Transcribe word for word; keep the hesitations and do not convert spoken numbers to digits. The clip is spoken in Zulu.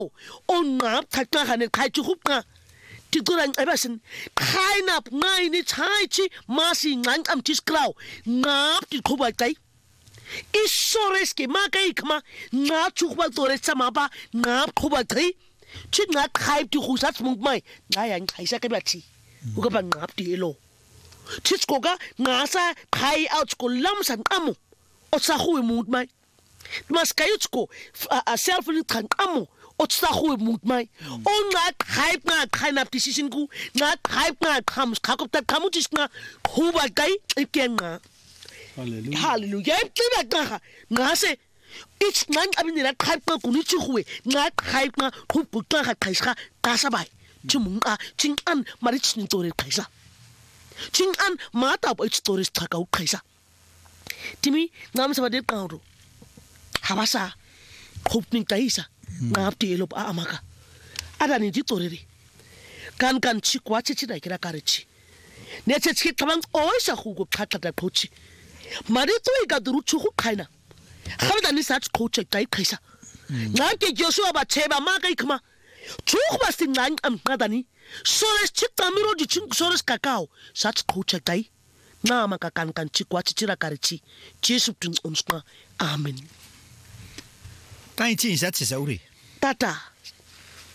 ongqap thaqaga neqhayithi hupqa ticura ncebasin khayina nqayini chayithi masi ncanca mthiskraw ngap tiqhuba cay isores ke maka ikma ngathi ukuba tsoretsa mapa ngap qhuba cay thi ngaq khayip ti khusat mungmai ngaya nqayisa ke bathi ukaba ngap ti elo tshikoka ngasa khai out ko lamsa nqamo otsahuwe mungmai maskayutsko a self ni nqamo otsahuwe mungmai ongaq khayip nga khayna decision ku ngaq khayip nga khams khakopta khamuthi singa qhuba cay ikenqa Hallelujah. Hallelujah. Ipila qaga ngase it's nang abinela qhaqqa kunithi huwe nga qhaqqa qhuqqa qhaisha qasabai chimunqa chingan marichni tore qaisa chingan mata bo stories qhaka uqhaisa timi ngamsa bade qawro habasa qhupning qaisa ngaptelo ba amaka adani di torere kan kan chikwa chichida kira karichi neche chikabang oisa hugo qhaqqa qhochi Marito ikaduru chuku kaina. Khamda ni sach coach kai kaisa. Ngake Joshua ba cheba maka ikma. Chuku ba sinang am kadani. Sores chitamiro di chung sores kakao. Sach coach kai. Na maka kan kan chikwa chichira karichi. Jesu tun onsma. Amen. Kan chi sach sauri. Tata.